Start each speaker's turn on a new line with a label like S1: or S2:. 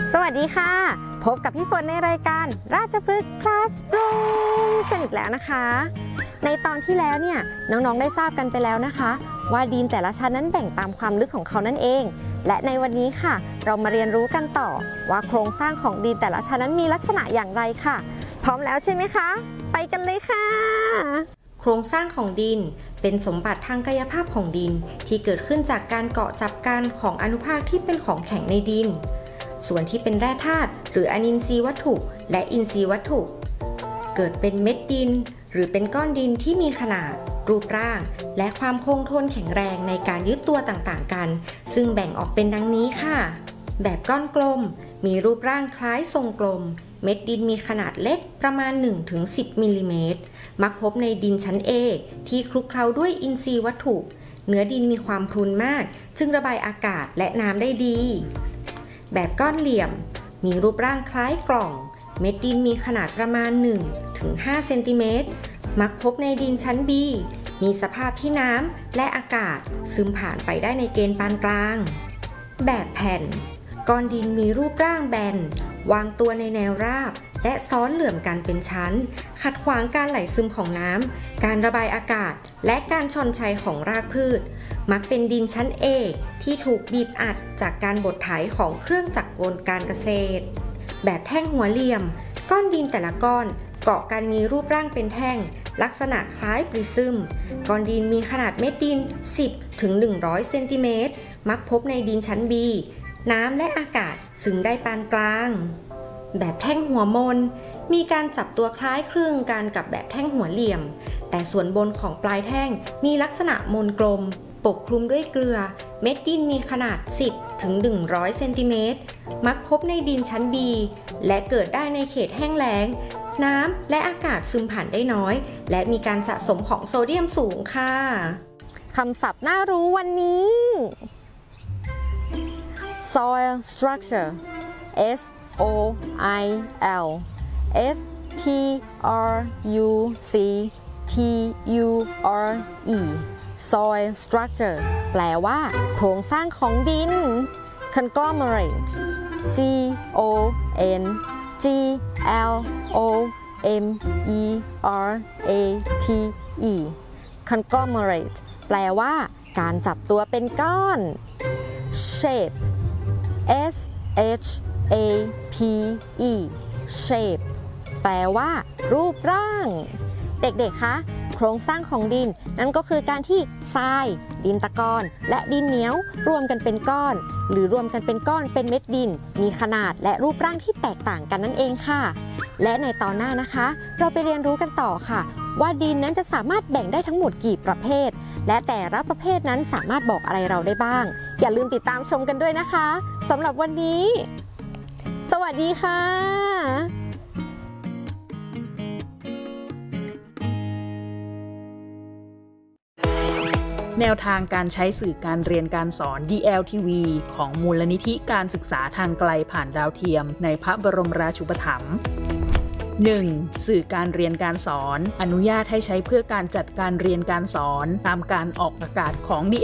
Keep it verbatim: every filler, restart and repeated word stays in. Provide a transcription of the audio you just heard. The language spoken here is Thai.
S1: สวัสดีค่ะพบกับพี่ฝนในรายการราชพฤกษ์คลาสรูมกันอีกแล้วนะคะในตอนที่แล้วเนี่ยน้องๆได้ทราบกันไปแล้วนะคะว่าดินแต่ละชั้นนั้นแบ่งตามความลึกของเขานั่นเองและในวันนี้ค่ะเรามาเรียนรู้กันต่อว่าโครงสร้างของดินแต่ละชั้นนั้นมีลักษณะอย่างไรค่ะพร้อมแล้วใช่ไหมคะไปกันเลยค่ะโครงสร้างของดินเป็นสมบัติทางกายภาพของดินที่เกิดขึ้นจากการเกาะจับกันของอนุภาคที่เป็นของแข็งในดินส่วนที่เป็นแร่ธาตุหรืออนินทรีย์วัตถุและอินทรีย์วัตถุเกิดเป็นเม็ดดินหรือเป็นก้อนดินที่มีขนาดรูปร่างและความคงทนแข็งแรงในการยึดตัวต่างๆกันซึ่งแบ่งออกเป็นดังนี้ค่ะแบบก้อนกลมมีรูปร่างคล้ายทรงกลมเม็ดดินมีขนาดเล็กประมาณ หนึ่งถึงสิบ มิลลิเมตรมักพบในดินชั้น A ที่คลุกเคล้าด้วยอินทรีย์วัตถุเนื้อดินมีความพรุนมากจึงระบายอากาศและน้ำได้ดีแบบก้อนเหลี่ยมมีรูปร่างคล้ายกล่องเม็ดดินมีขนาดประมาณ หนึ่งถึงห้า เซนติเมตรมักพบในดินชั้น B มีสภาพที่น้ำและอากาศซึมผ่านไปได้ในเกณฑ์ปานกลางแบบแผ่นก้อนดินมีรูปร่างแบนวางตัวในแนวราบและซ้อนเหลื่อมกันเป็นชั้นขัดขวางการไหลซึมของน้ำการระบายอากาศและการชอนชัยของรากพืชมักเป็นดินชั้น A ที่ถูกบีบอัดจากการบดไถของเครื่องจักรกลการเกษตรแบบแท่งหัวเหลี่ยมก้อนดินแต่ละก้อนเกาะกันมีรูปร่างเป็นแท่งลักษณะคล้ายปริซึมก้อนดินมีขนาดเม็ดดิน สิบถึงหนึ่งร้อย เซนติเมตรมักพบในดินชั้น B น้ำและอากาศซึมได้ปานกลางแบบแท่งหัวมนมีการจับตัวคล้ายคลึงกันกับแบบแท่งหัวเหลี่ยมแต่ส่วนบนของปลายแท่งมีลักษณะมนกลมปกคลุมด้วยเกลือเม็ดดินมีขนาด สิบถึงหนึ่งร้อย เซนติเมตรมักพบในดินชั้น B และเกิดได้ในเขตแห้งแล้งน้ำและอากาศซึมผ่านได้น้อยและมีการสะสมของโซเดียมสูงค่ะคำศัพท์น่ารู้วันนี้ soil structure S O I L S T R U C T U R E soil structure แปลว่าโครงสร้างของดิน conglomerate C O N G L O M E R A T E conglomerate แปลว่าการจับตัวเป็นก้อน shape S H A P E shape แปลว่ารูปร่างเด็กๆคะโครงสร้างของดินนั่นก็คือการที่ทรายดินตะกอนและดินเหนียวรวมกันเป็นก้อนหรือรวมกันเป็นก้อนเป็นเม็ดดินมีขนาดและรูปร่างที่แตกต่างกันนั่นเองค่ะและในตอนหน้านะคะเราไปเรียนรู้กันต่อค่ะว่าดินนั้นจะสามารถแบ่งได้ทั้งหมดกี่ประเภทและแต่ละประเภทนั้นสามารถบอกอะไรเราได้บ้างอย่าลืมติดตามชมกันด้วยนะคะสำหรับวันนี้สวัสดีค่ะ
S2: แนวทางการใช้สื่อการเรียนการสอน ดี แอล ที วี ของมูลนิธิการศึกษาทางไกลผ่านดาวเทียมในพระบรมราชูปถัมภ์ หนึ่ง. สื่อการเรียนการสอนอนุญาตให้ใช้เพื่อการจัดการเรียนการสอนตามการออกอากาศของ ดี